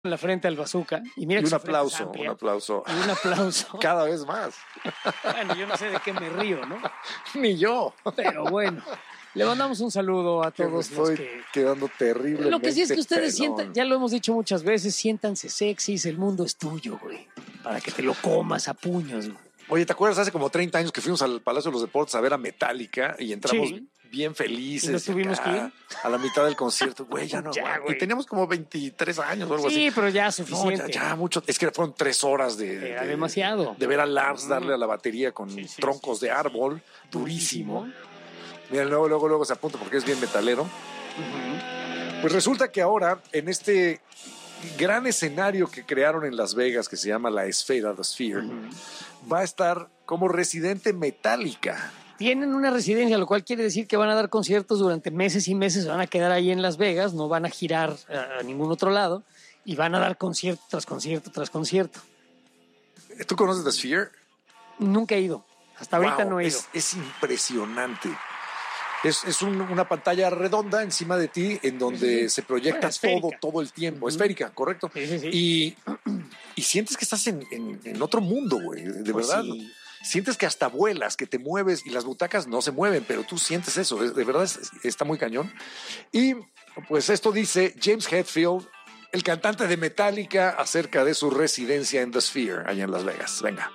en la frente al Bazooka. Y mira Y que un su frente es aplauso, amplia. un aplauso. Y un aplauso. Cada vez más. Bueno, yo no sé de qué me río, ¿no? Ni yo. Pero bueno, le mandamos un saludo a Que me todos los estoy que... quedando terrible. Lo que sí es que ustedes sientan, ya lo hemos dicho muchas veces, siéntanse sexys, el mundo es tuyo, güey. Para que te lo comas a puños, güey. Oye, ¿te acuerdas hace como 30 años que fuimos al Palacio de los Deportes a ver a Metallica y entramos Sí. bien felices? ¿Y nos tuvimos acá, que ir? A la mitad del concierto. Güey, ya no. Ya, güey. Y teníamos como 23 años o algo así. Sí, pero ya No, suficiente. ya mucho. Es que fueron 3 horas Era demasiado. de ver a Lars darle a la batería con Sí, troncos sí, de árbol. Durísimo. Mira, luego se apunta porque es bien metalero. Pues resulta que ahora, en este gran escenario que crearon en Las Vegas, que se llama la Esfera, The Sphere, va a estar como residente Metallica. Tienen una residencia, lo cual quiere decir que van a dar conciertos durante meses y meses, van a quedar ahí en Las Vegas, no van a girar a ningún otro lado y van a dar concierto tras concierto tras concierto. ¿Tú conoces The Sphere? Nunca he ido, hasta ahorita Wow, no he ido. Es impresionante. Es una pantalla redonda encima de ti en donde se proyecta Bueno, todo el tiempo. Esférica, correcto. Sí. Y sientes que estás en otro mundo, güey. De Pues verdad. sí. Sientes que hasta vuelas, que te mueves y las butacas no se mueven, pero tú sientes eso. De verdad está muy cañón. Y pues esto dice James Hetfield, el cantante de Metallica, acerca de su residencia en The Sphere, allá en Las Vegas. Venga.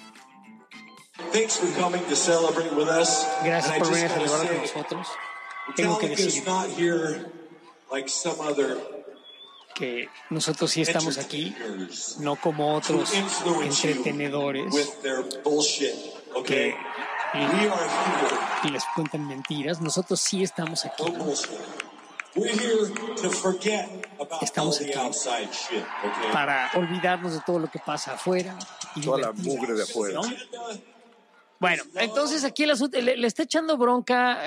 Thanks for coming to celebrate with us. Gracias And I por just venir a gotta celebrar con say, nosotros. Tengo que Metallica is decir not here like some other que nosotros sí estamos aquí, entertainers no como to otros influence you entretenedores with their bullshit, okay? que We are here. y les cuentan mentiras. Nosotros sí estamos aquí. No bullshit. We're here to forget about all Estamos the aquí outside shit, okay? para olvidarnos de todo lo que pasa afuera. Y Toda la divertirnos, mugre de afuera. ¿no? Bueno, entonces aquí el asunto, le está echando bronca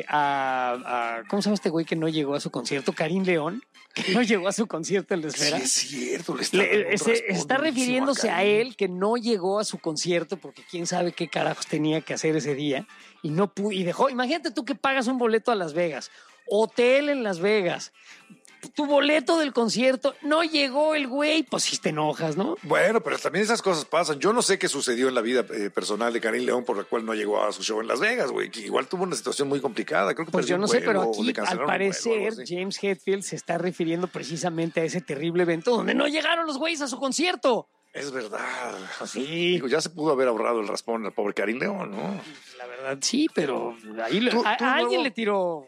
a ¿cómo se llama este güey que no llegó a su concierto? Karim León, que no llegó a su concierto en la Esfera. Sí, es cierto. Está refiriéndose a él que no llegó a su concierto porque quién sabe qué carajos tenía que hacer ese día y no pudo, y dejó. Imagínate tú que pagas un boleto a Las Vegas, hotel en Las Vegas, tu boleto del concierto, no llegó el güey, pues sí te enojas, ¿no? Bueno, pero también esas cosas pasan. Yo no sé qué sucedió en la vida personal de Karim León por la cual no llegó a su show en Las Vegas, güey. Que igual tuvo una situación muy complicada. Creo que Pues perdió yo no un sé, vuelo, pero o aquí le cancelaron al un vuelo, parecer algo así. James Hetfield se está refiriendo precisamente a ese terrible evento donde no llegaron los güeyes a su concierto. Es verdad. Sí. Digo, ya se pudo haber ahorrado el raspón al pobre Karim León, ¿no? La verdad, sí, pero ahí Tú a alguien luego- le tiró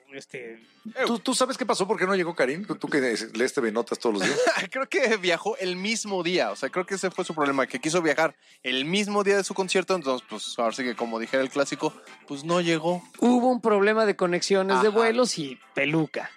¿Tú sabes qué pasó? ¿Por qué no llegó Karim? Tú que lees TV Notas todos los días. Creo que viajó el mismo día, o sea, creo que ese fue su problema, que quiso viajar el mismo día de su concierto, entonces pues ahora sí que como dijera el clásico, pues no llegó. Hubo un problema de conexiones de Ajá. vuelos y peluca.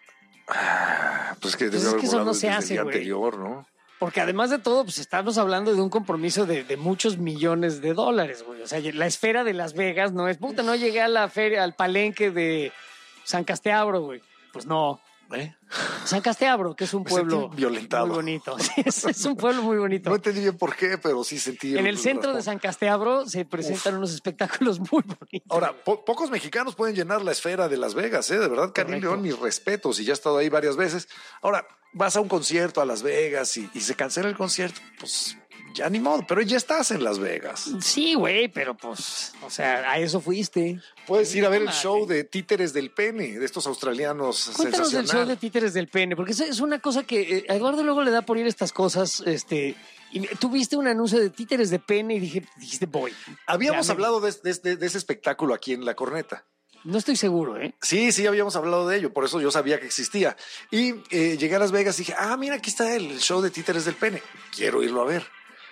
Pues que Pues debió es haber que eso volado no se desde hace, el día güey. anterior, ¿no? Porque además de todo, pues estamos hablando de un compromiso de muchos millones de dólares, güey. O sea, la Esfera de Las Vegas no es, puta, no llegué a la feria, al palenque de San Casteabro, güey. Pues no. San Casteabro, que es un Me sentí pueblo violentado. muy bonito. Sí, es un pueblo muy bonito. No entendí bien por qué, pero sí sentí. En el centro de San Casteabro se presentan unos espectáculos muy bonitos. Ahora, pocos mexicanos pueden llenar la Esfera de Las Vegas, ¿eh? De verdad, Karim Correcto. León, mis respetos, y ya he estado ahí varias veces. Ahora, vas a un concierto a Las Vegas y se cancela el concierto, pues ya ni modo, pero ya estás en Las Vegas. Sí, güey, pero pues, o sea, a eso fuiste. Puedes ir a ver el Madre. show de Títeres del Pene, de estos australianos Cuéntanos del show de sensacional. Títeres del Pene, porque es una cosa que a Eduardo luego le da por ir a estas cosas, y tú viste un anuncio de Títeres de Pene y dijiste, voy. Habíamos Ya me- hablado de ese espectáculo aquí en La Corneta. No estoy seguro, ¿eh? Sí, habíamos hablado de ello, por eso yo sabía que existía. Y llegué a Las Vegas y dije, mira, aquí está el show de Títeres del Pene. Quiero irlo a ver.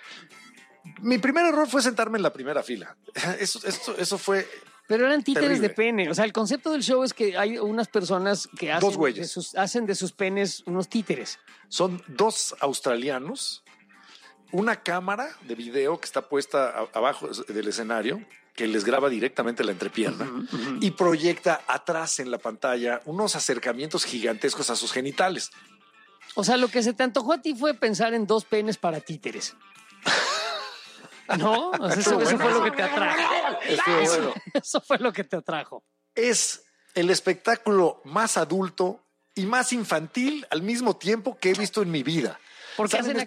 Mi primer error fue sentarme en la primera fila. Eso fue Pero eran títeres terrible. de pene. O sea, el concepto del show es que hay unas personas que Dos güeyes. hacen de sus penes unos títeres. Son dos australianos, una cámara de video que está puesta abajo del escenario, que les graba directamente la entrepierna y proyecta atrás en la pantalla unos acercamientos gigantescos a sus genitales. O sea, lo que se te antojó a ti fue pensar en dos penes para títeres. ¿No? O sea, eso fue lo que te atrajo. Bueno, Eso fue lo que te atrajo. es el espectáculo más adulto y más infantil al mismo tiempo que he visto en mi vida. Porque Salen hacen